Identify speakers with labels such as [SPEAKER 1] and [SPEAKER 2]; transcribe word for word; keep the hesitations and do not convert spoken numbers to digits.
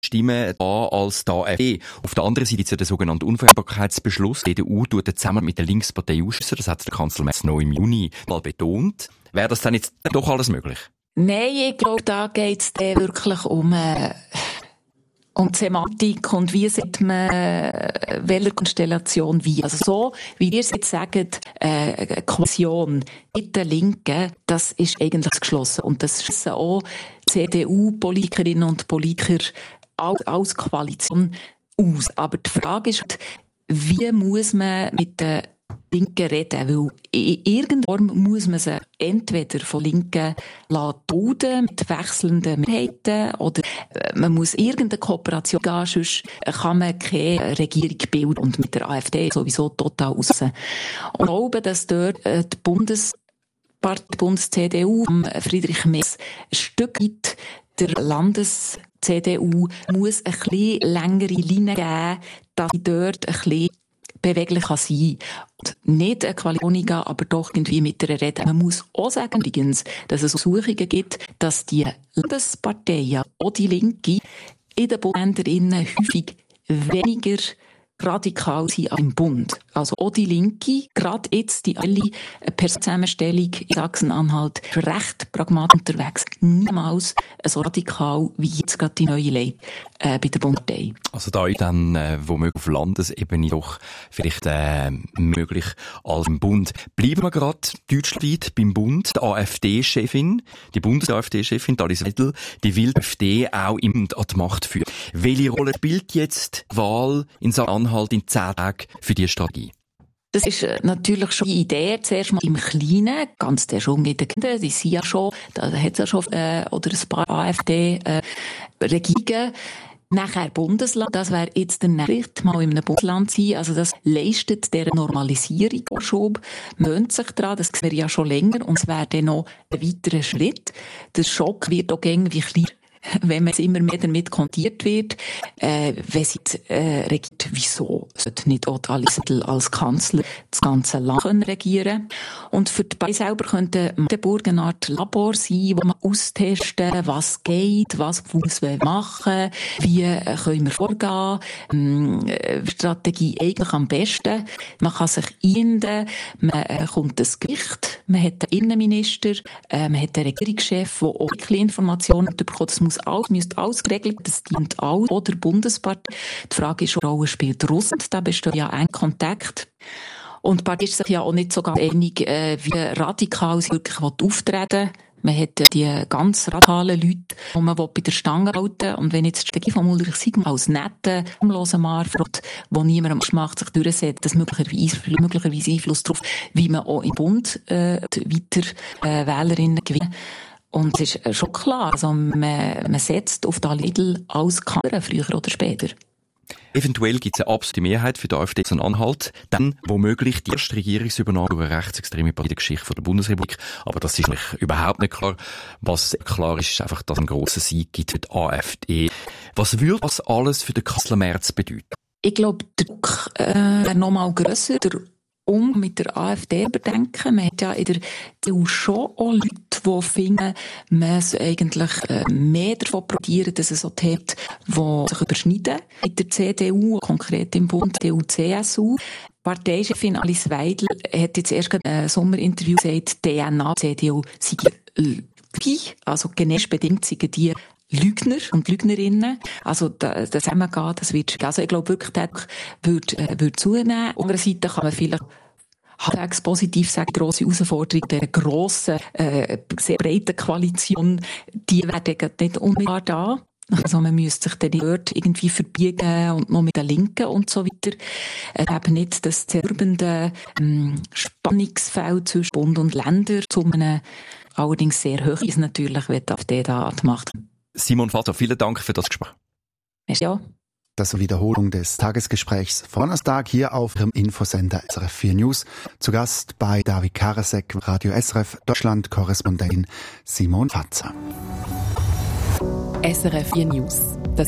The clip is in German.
[SPEAKER 1] Stimmen da als die AfD. Auf der anderen Seite der sogenannte Unvereinbarkeitsbeschluss. Die E D U tut zusammen mit der Linkspartei ausschliessen. Das hat der Kanzler Merz noch im Juni mal betont. Wäre das dann jetzt doch alles möglich?
[SPEAKER 2] Nein, ich glaube, da geht es wirklich um, äh, um die Semantik und wie sollte man, äh, welcher Konstellation wie. Also so, wie ihr es jetzt sagt, äh, Koalition mit der Linken, das ist eigentlich geschlossen. Und das ist auch C D U-Politikerinnen und Politiker als, als Koalition aus. Aber die Frage ist, wie muss man mit den Linken reden? Weil in irgendeiner Form muss man sie entweder von Linken dulden mit wechselnden Mehrheiten oder man muss irgendeine Kooperation gehen, sonst kann man keine Regierung bilden und mit der AfD sowieso total raus. Und ich glaube, dass dort die Bundes die Bundes-C D U, Friedrich Merz, ein Stück weit der Landes-C D U muss ein bisschen längere Linie geben, dass sie dort ein bisschen beweglich kann sein. Und nicht eine Koalition gehen, aber doch irgendwie mit einer Rede. Man muss auch sagen, übrigens, dass es Untersuchungen gibt, dass die Landesparteien, auch die Linke, in den Bundesländern häufig weniger radikal sind im Bund. Also auch die Linke, gerade jetzt die alle per Zusammenstellung in Sachsen-Anhalt recht pragmatisch unterwegs. Niemals so radikal wie jetzt gerade die neue Lei äh, bei der Bundespartei.
[SPEAKER 1] Also da ist dann äh, womöglich auf Landesebene doch vielleicht äh, möglich als im Bund. Bleiben wir gerade deutschlandweit beim Bund. Die AfD-Chefin, die Bundes-A F D-Chefin, Alice Weidel, die will die AfD auch im Bund an die Macht führen. Welche Rolle spielt jetzt die Wahl in Sachsen-Anhalt in zehn Tagen für diese Strategie?
[SPEAKER 2] Das ist natürlich schon die Idee, zuerst mal im Kleinen, ganz der schon in den Kindern, die sind ja schon, da hat es ja schon, äh, oder ein paar AfD-Regierungen, äh, nachher Bundesland, das wäre jetzt der nächste Schritt, mal in einem Bundesland sein, also das leistet dieser Normalisierung Vorschub, möhnt sich daran, das sehen wir ja schon länger, und es wäre dann noch ein weiterer Schritt. Der Schock wird auch irgendwie kleiner, wenn man immer mehr damit konfrontiert wird, äh, wenn sie äh, regiert, wieso sollte nicht auch Alice Weidel als Kanzler das ganze Land können regieren? Und für die Partei selber könnte Magdeburg eine Art Labor sein, wo man austesten, was geht, was muss man machen, wie äh, können wir vorgehen, ähm, Strategie eigentlich am besten. Man kann sich einbinden, man äh, kommt das Gericht, man hat den Innenminister, äh, man hat den Regierungschef, der auch Informationen bekommt. Das muss alles, müsste alles geregelt, das dient alles, oder Bundespartei. Die Frage ist, welche Rolle spielt Russland? Da besteht ja ein Kontakt. Und die Partei ist sich ja auch nicht so ganz einig, äh, wie radikal sie wirklich auftreten will. Man hat die ganz radikalen Leute, die man bei der Stange halten will. Und wenn jetzt die Strategie von Ulrich Sigmar als netten, harmlosen Marfrott, wo niemandem macht, sich durchsetzt, das möglicherweise, möglicherweise Einfluss darauf, wie man auch im Bund äh, weiter äh, Wählerinnen gewinnt. Und es ist schon klar, also man, man setzt auf die Weidel als Kanzlerin, früher oder später.
[SPEAKER 1] Eventuell gibt es eine absolute Mehrheit für die AfD in Anhalt, dann womöglich die erste Regierungsübernahme durch eine rechtsextreme Partei der Geschichte der Bundesrepublik. Aber das ist nämlich überhaupt nicht klar. Was klar ist, ist einfach, dass es einen grossen Sieg gibt für die AfD. Was würde das alles für den Kanzler Merz bedeuten?
[SPEAKER 2] Ich glaube, der Druck äh, wäre noch mal grösser. Der Um mit der AfD überdenken. Man hat ja in der E U schon auch Leute, die finden, man soll eigentlich mehr davon profitieren, dass es so Themen, die sich überschneiden. Mit der C D U, konkret im Bund, C D U C S U. Parteichefin Alice Weidel hat jetzt erst in einem Sommerinterview gesagt, die D N A C D U sei Lüge, also genetisch bedingt seien die Lügner und Lügnerinnen. Also, das Zusammengehen, das wird, also ich glaube wirklich, der wird, äh, wird zunehmen. Auf der Seite kann man vielleicht halbwegs positiv sagen, die grosse Herausforderung der grossen, äh, sehr breiten Koalition, die werden nicht unmittelbar da. Also man müsste sich dann dort irgendwie verbiegen und noch mit den Linken und so weiter. Äh, eben nicht das zermürbende ähm, Spannungsfeld zwischen Bund und Ländern zu einem allerdings sehr hoch ist natürlich, wenn die AfD da an die Macht.
[SPEAKER 1] Simon Vater, vielen Dank für das Gespräch.
[SPEAKER 2] Ja.
[SPEAKER 3] Das ist Wiederholung des Tagesgesprächs von Donnerstag hier auf dem Infosender S R F vier News. Zu Gast bei David Karasek, Radio S R F Deutschland-Korrespondentin Simon Fatzer.
[SPEAKER 4] S R F vier News. Das